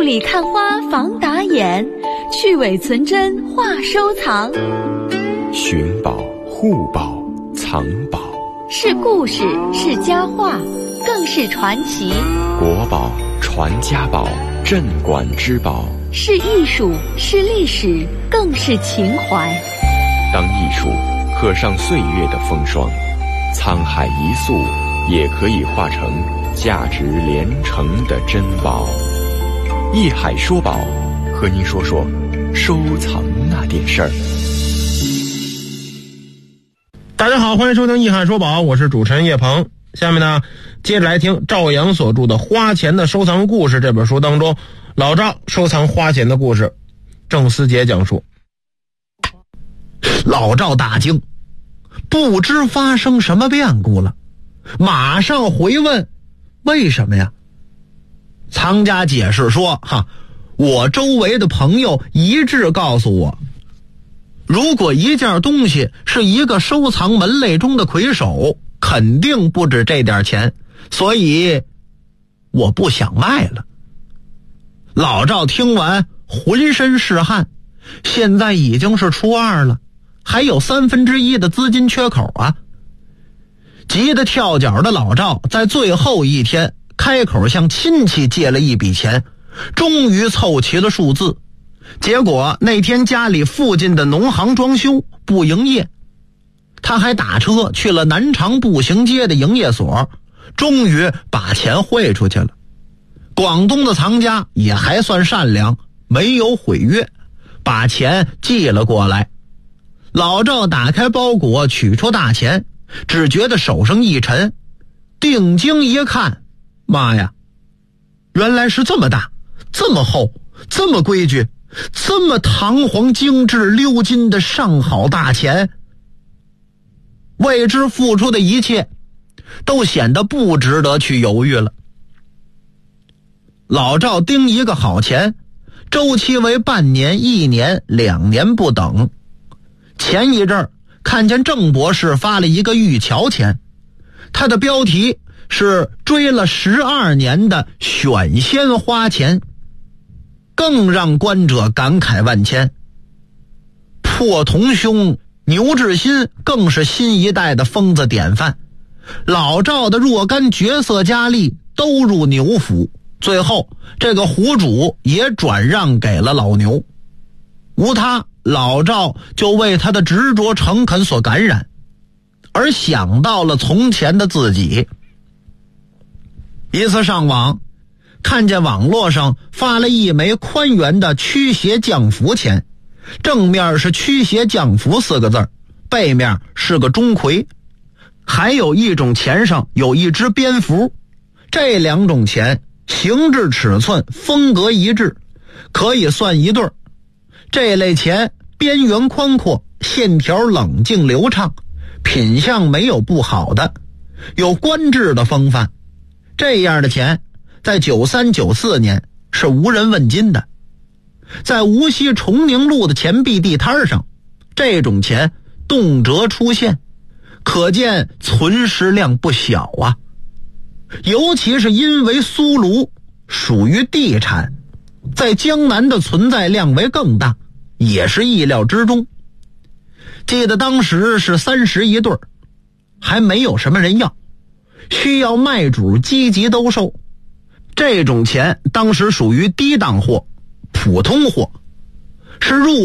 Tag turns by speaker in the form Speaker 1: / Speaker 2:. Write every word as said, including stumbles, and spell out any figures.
Speaker 1: 里看花防打眼，去伪存真话收藏。
Speaker 2: 寻宝、护宝、藏宝，
Speaker 1: 是故事，是佳话，更是传奇。
Speaker 2: 国宝、传家宝、镇馆之宝，
Speaker 1: 是艺术，是历史，更是情怀。
Speaker 2: 当艺术刻上岁月的风霜，沧海一粟也可以化成价值连城的珍宝。艺海说宝，和您说说收藏那点事儿。
Speaker 3: 大家好，欢迎收听艺海说宝，我是主持人叶鹏。下面呢，接着来听赵阳所著的《花钱的收藏故事》这本书当中，老赵收藏花钱的故事，郑思杰讲述。
Speaker 4: 老赵大惊，不知发生什么变故了，马上回问为什么呀？藏家解释说，哈，我周围的朋友一致告诉我，如果一件东西是一个收藏门类中的魁首，肯定不止这点钱，所以我不想卖了。老赵听完浑身是汗，现在已经是初二了，还有三分之一的资金缺口啊！急得跳脚的老赵在最后一天开口向亲戚借了一笔钱，终于凑齐了数字。结果那天家里附近的农行装修不营业，他还打车去了南长步行街的营业所，终于把钱汇出去了。广东的藏家也还算善良，没有毁约，把钱寄了过来。老赵打开包裹，取出大钱，只觉得手上一沉，定睛一看，妈呀，原来是这么大，这么厚，这么规矩，这么堂皇精致鎏金的上好大钱。为之付出的一切都显得不值得去犹豫了。老赵盯一个好钱，周期为半年、一年、两年不等。前一阵儿看见郑博士发了一个玉桥钱，他的标题是追了十二年的选仙花钱，更让观者感慨万千。破铜兄牛志新更是新一代的疯子典范，老赵的若干绝色佳丽都入牛府，最后这个湖主也转让给了老牛。无他，老赵就为他的执着诚恳所感染，而想到了从前的自己。一次上网，看见网络上发了一枚宽圆的驱邪降福钱，正面是驱邪降福四个字，背面是个钟馗，还有一种钱上有一只蝙蝠。这两种钱形制尺寸风格一致，可以算一对儿。这类钱边缘宽阔，线条冷静流畅，品相没有不好的，有官制的风范。这样的钱在九三九四年是无人问津的。在无锡崇宁路的钱币地摊上，这种钱动辄出现，可见存世量不小啊。尤其是因为苏卢属于地产，在江南的存在量为更大，也是意料之中。记得当时是三十一对，还没有什么人要，需要卖主积极兜售。这种钱当时属于低档货、普通货，是入